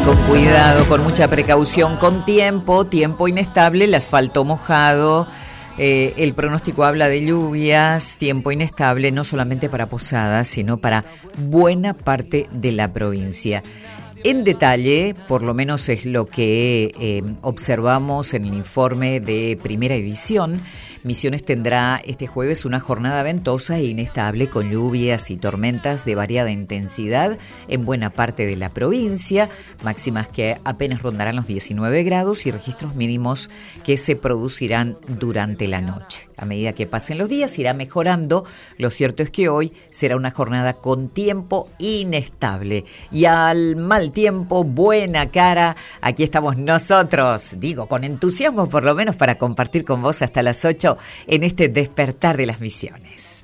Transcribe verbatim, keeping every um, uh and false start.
con cuidado, con mucha precaución, con tiempo, tiempo inestable, el asfalto mojado. Eh, el pronóstico habla de lluvias, tiempo inestable, no solamente para Posadas, sino para buena parte de la provincia. En detalle, por lo menos es lo que eh, observamos en el informe de primera edición, Misiones tendrá este jueves una jornada ventosa e inestable con lluvias y tormentas de variada intensidad en buena parte de la provincia, máximas que apenas rondarán los diecinueve grados y registros mínimos que se producirán durante la noche. A medida que pasen los días irá mejorando, lo cierto es que hoy será una jornada con tiempo inestable y al mal tiempo, buena cara, aquí estamos nosotros, digo, con entusiasmo por lo menos para compartir con vos hasta las ocho en este despertar de las Misiones.